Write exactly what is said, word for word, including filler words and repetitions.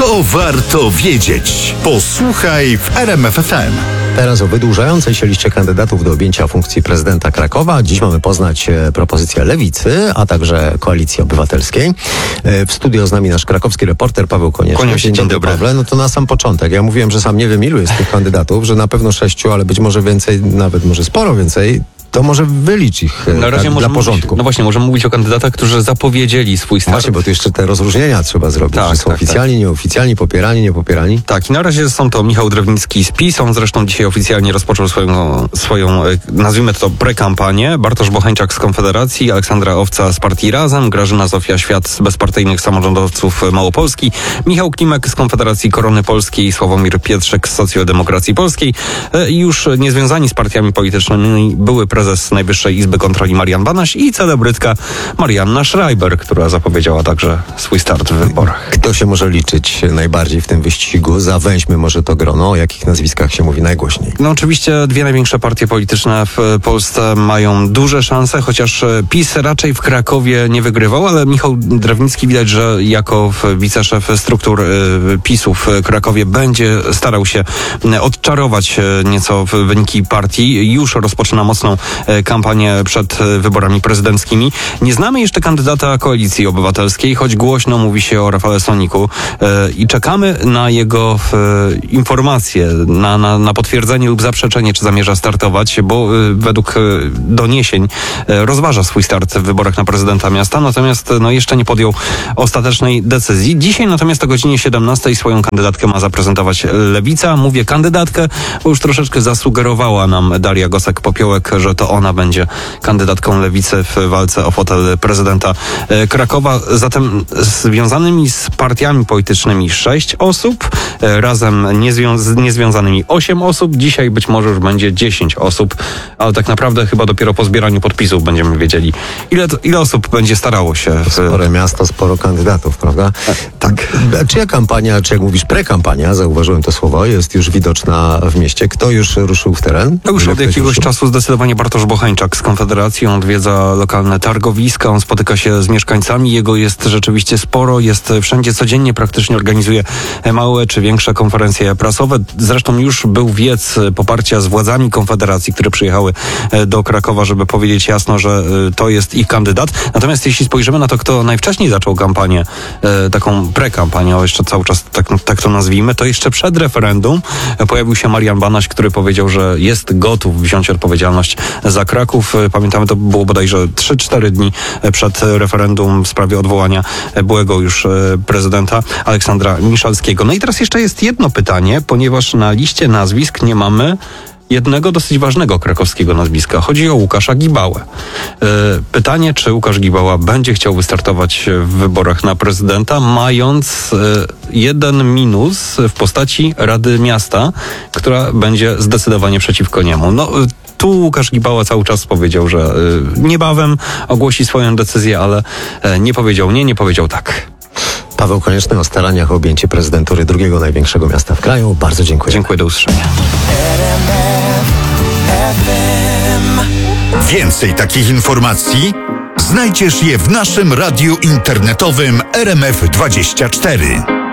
To warto wiedzieć. Posłuchaj w R M F F M. Teraz o wydłużającej się liście kandydatów do objęcia funkcji prezydenta Krakowa. Dziś mamy poznać e, propozycję Lewicy, a także Koalicji Obywatelskiej. E, w studio z nami nasz krakowski reporter Paweł Konieczny. Kłaniam się, dzień dobry. Pawle. No to na sam początek. Ja mówiłem, że sam nie wiem ilu jest tych kandydatów, że na pewno sześciu, ale być może więcej, nawet może sporo więcej. To może wylicz ich Na razie tak, dla porządku. Mówić, no właśnie, możemy mówić o kandydatach, którzy zapowiedzieli swój start. Właśnie, bo tu jeszcze te rozróżnienia trzeba zrobić, Tak, że są tak, oficjalni, tak. nieoficjalni, popierani, niepopierani. Tak, i na razie są to Michał Drewnicki z PiS, on zresztą dzisiaj oficjalnie rozpoczął swoją, swoją nazwijmy to, prekampanię, Bartosz Bocheńczak z Konfederacji, Aleksandra Owca z Partii Razem, Grażyna Zofia Świat z Bezpartyjnych Samorządowców Małopolski, Michał Klimek z Konfederacji Korony Polskiej, Sławomir Pietrzek z Socjaldemokracji Polskiej i już niezwiązani z partiami politycznymi były prezes Najwyższej Izby Kontroli Marian Banaś i celebrytka Marianna Schreiber, która zapowiedziała także swój start w wyborach. Kto się może liczyć najbardziej w tym wyścigu? Zawęźmy może to grono. O jakich nazwiskach się mówi najgłośniej? No oczywiście dwie największe partie polityczne w Polsce mają duże szanse, chociaż PiS raczej w Krakowie nie wygrywał, ale Michał Drewnicki widać, że jako wiceszef struktur PiSu w Krakowie będzie starał się odczarować nieco wyniki partii. Już rozpoczyna mocną kampanię przed wyborami prezydenckimi. Nie znamy jeszcze kandydata Koalicji Obywatelskiej, choć głośno mówi się o Rafale Soniku e, i czekamy na jego e, informacje, na, na, na potwierdzenie lub zaprzeczenie, czy zamierza startować, bo e, według e, doniesień e, rozważa swój start w wyborach na prezydenta miasta, natomiast no, jeszcze nie podjął ostatecznej decyzji. Dzisiaj natomiast o godzinie siedemnastej swoją kandydatkę ma zaprezentować Lewica. Mówię kandydatkę, bo już troszeczkę zasugerowała nam Daria Gosek-Popiołek, że to ona będzie kandydatką Lewicy w walce o fotel prezydenta Krakowa. Zatem związanymi z partiami politycznymi sześć osób, razem niezwią- z niezwiązanymi osiem osób. Dzisiaj być może już będzie dziesięć osób, ale tak naprawdę chyba dopiero po zbieraniu podpisów będziemy wiedzieli, ile, to, ile osób będzie starało się. W... Spore miasto, sporo kandydatów, prawda? Tak. Czyja kampania, czy jak mówisz prekampania, zauważyłem to słowo, jest już widoczna w mieście. Kto już ruszył w teren? To już Ile od ktoś jakiegoś ruszył? czasu zdecydowanie Bartosz Bocheńczak z Konfederacji. On odwiedza lokalne targowiska, on spotyka się z mieszkańcami. Jego jest rzeczywiście sporo, jest wszędzie codziennie, praktycznie organizuje małe czy większe konferencje prasowe. Zresztą już był wiec poparcia z władzami Konfederacji, które przyjechały do Krakowa, żeby powiedzieć jasno, że to jest ich kandydat. Natomiast jeśli spojrzymy na to, kto najwcześniej zaczął kampanię, taką prekampanię, jeszcze cały czas tak, tak to nazwijmy, to jeszcze przed referendum pojawił się Marian Banaś, który powiedział, że jest gotów wziąć odpowiedzialność za Kraków. Pamiętamy, to było bodajże trzy cztery dni przed referendum w sprawie odwołania byłego już prezydenta Aleksandra Miszalskiego. No i teraz jeszcze jest jedno pytanie, ponieważ na liście nazwisk nie mamy jednego dosyć ważnego krakowskiego nazwiska. Chodzi o Łukasza Gibałę. Pytanie, czy Łukasz Gibała będzie chciał wystartować w wyborach na prezydenta, mając jeden minus w postaci Rady Miasta, która będzie zdecydowanie przeciwko niemu. No, tu Łukasz Gibała cały czas powiedział, że y, niebawem ogłosi swoją decyzję, ale y, nie powiedział nie, nie powiedział tak. Paweł Konieczny o staraniach o objęcie prezydentury drugiego największego miasta w kraju. Bardzo dziękuję. Dziękuję, do usłyszenia. Więcej takich informacji znajdziesz je w naszym radiu internetowym R M F dwadzieścia cztery.